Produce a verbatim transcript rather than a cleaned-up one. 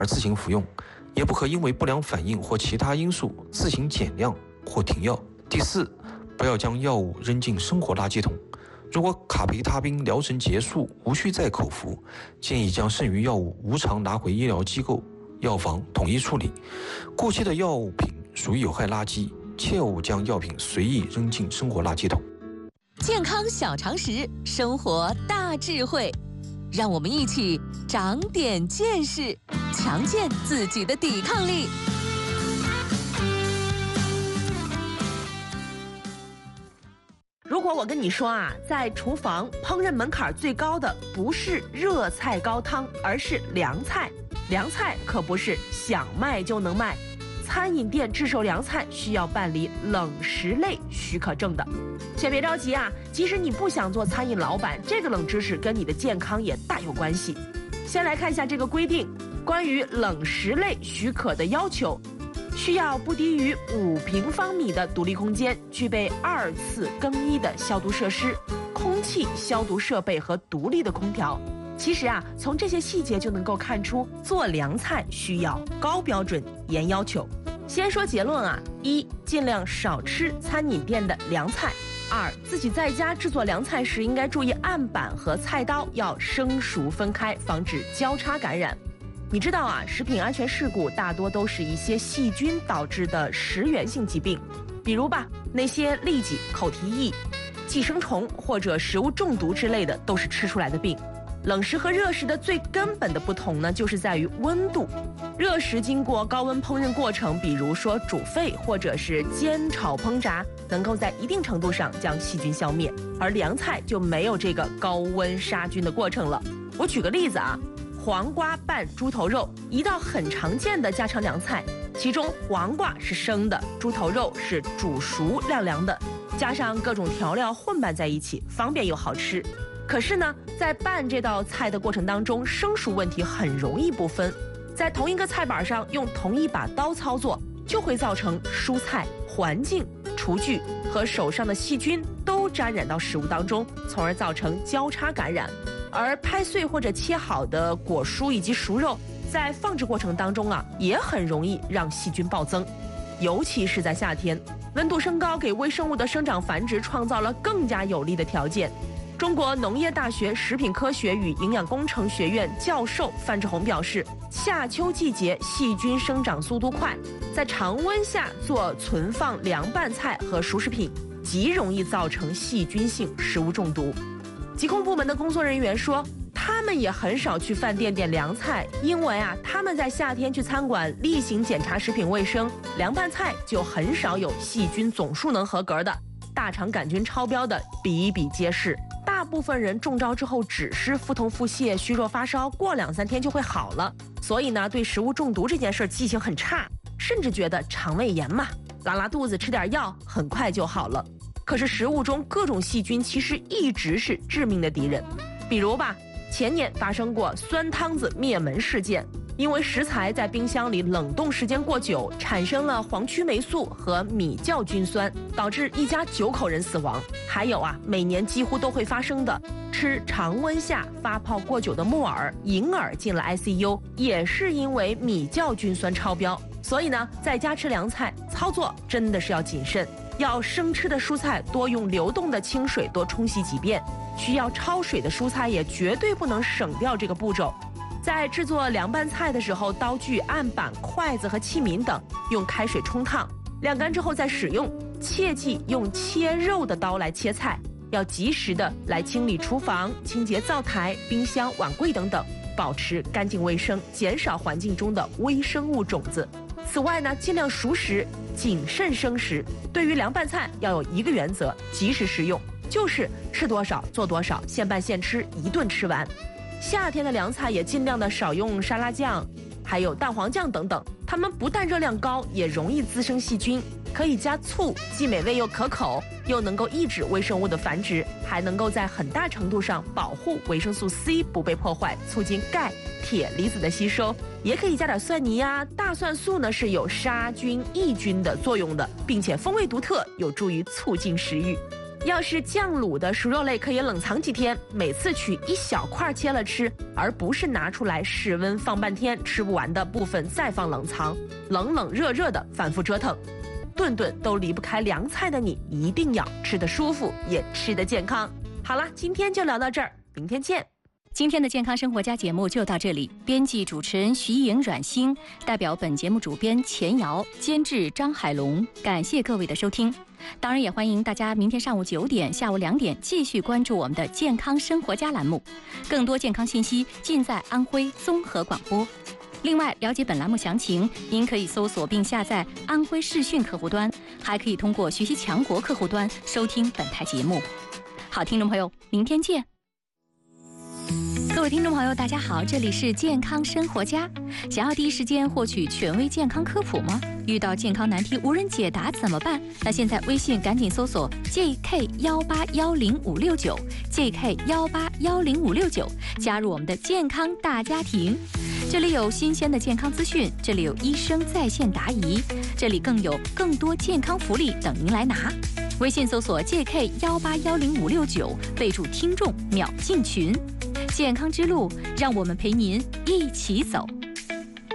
而自行服用，也不可因为不良反应或其他因素自行减量或停药。第四，不要将药物扔进生活垃圾桶。如果卡培他滨疗程结束，无需再口服，建议将剩余药物无偿拿回医疗机构、药房统一处理。过期的药物品属于有害垃圾，切勿将药品随意扔进生活垃圾桶。 健康小常识，生活大智慧，让我们一起长点见识，强健自己的抵抗力。 如果我跟你说啊，在厨房烹饪门槛最高的不是热菜高汤，而是凉菜。凉菜可不是想卖就能卖，餐饮店制售凉菜需要办理冷食类许可证的。先别着急啊，即使你不想做餐饮老板，这个冷知识跟你的健康也大有关系。先来看一下这个规定，关于冷食类许可的要求。需要不低于五平方米的独立空间，具备二次更衣的消毒设施、空气消毒设备和独立的空调。其实啊，从这些细节就能够看出，做凉菜需要高标准、严要求。先说结论啊：一、尽量少吃餐饮店的凉菜；二、自己在家制作凉菜时，应该注意案板和菜刀要生熟分开，防止交叉感染。你知道啊，食品安全事故大多都是一些细菌导致的食源性疾病，比如吧，那些痢疾、口蹄疫、寄生虫或者食物中毒之类的，都是吃出来的病。冷食和热食的最根本的不同呢，就是在于温度。热食经过高温烹饪过程，比如说煮沸或者是煎炒烹炸，能够在一定程度上将细菌消灭，而凉菜就没有这个高温杀菌的过程了。我举个例子啊。黄瓜拌猪头肉，一道很常见的家常凉菜，其中黄瓜是生的，猪头肉是煮熟晾凉的，加上各种调料混拌在一起，方便又好吃。可是呢，在拌这道菜的过程当中，生熟问题很容易不分，在同一个菜板上用同一把刀操作，就会造成蔬菜、环境、厨具和手上的细菌都沾染到食物当中，从而造成交叉感染。而拍碎或者切好的果蔬以及熟肉，在放置过程当中啊，也很容易让细菌暴增，尤其是在夏天，温度升高给微生物的生长繁殖创造了更加有利的条件。中国农业大学食品科学与营养工程学院教授范志红表示，夏秋季节细菌生长速度快，在常温下做存放凉拌菜和熟食品，极容易造成细菌性食物中毒。疾控部门的工作人员说，他们也很少去饭店点凉菜，因为啊，他们在夏天去餐馆例行检查食品卫生，凉拌菜就很少有细菌总数能合格的，大肠杆菌超标的比比皆是。大部分人中招之后只是腹痛腹泻、虚弱发烧，过两三天就会好了。所以呢，对食物中毒这件事记性很差，甚至觉得肠胃炎嘛，拉拉肚子吃点药很快就好了。可是食物中各种细菌其实一直是致命的敌人，比如吧，前年发生过酸汤子灭门事件，因为食材在冰箱里冷冻时间过久，产生了黄曲霉素和米酵菌酸，导致一家九口人死亡。还有啊，每年几乎都会发生的，吃常温下发泡过久的木耳、银耳进了 I C U， 也是因为米酵菌酸超标。所以呢，在家吃凉菜操作真的是要谨慎，要生吃的蔬菜多用流动的清水多冲洗几遍，需要焯水的蔬菜也绝对不能省掉这个步骤。在制作凉拌菜的时候，刀具、案板、筷子和器皿等用开水冲烫，晾干之后再使用。切记用切肉的刀来切菜，要及时的来清理厨房、清洁灶台、冰箱、碗柜等等，保持干净卫生，减少环境中的微生物种子。此外呢，尽量熟食，谨慎生食。对于凉拌菜要有一个原则，及时食用，就是吃多少做多少，现拌现吃，一顿吃完。夏天的凉菜也尽量的少用沙拉酱，还有蛋黄酱等等，它们不但热量高，也容易滋生细菌。可以加醋，既美味又可口，又能够抑制微生物的繁殖，还能够在很大程度上保护维生素 C 不被破坏，促进钙、铁离子的吸收。也可以加点蒜泥呀、啊，大蒜素呢是有杀菌抑菌的作用的，并且风味独特，有助于促进食欲。 要是酱卤的熟肉类可以冷藏几天，每次取一小块切了吃，而不是拿出来室温放半天，吃不完的部分再放冷藏，冷冷热热的反复折腾。顿顿都离不开凉菜的你，一定要吃得舒服，也吃得健康。好了，今天就聊到这儿，明天见。 今天的健康生活家节目就到这里，编辑主持人徐颖、阮星，代表本节目主编钱瑶，监制张海龙，感谢各位的收听。当然也欢迎大家明天上午九点、下午两点继续关注我们的健康生活家栏目，更多健康信息尽在安徽综合广播。另外，了解本栏目详情，您可以搜索并下载安徽视讯客户端，还可以通过学习强国客户端收听本台节目。好，听众朋友，明天见。各位听众朋友，大家好，这里是健康生活家。想要第一时间获取权威健康科普吗？遇到健康难题无人解答怎么办？那现在微信赶紧搜索 J K 一八一零五六九 J K 一八一零五六九，加入我们的健康大家庭。这里有新鲜的健康资讯，这里有医生在线答疑，这里更有更多健康福利等您来拿。微信搜索 J K 一八一零五六九，备注听众秒进群。健康之路，让我们陪您一起走。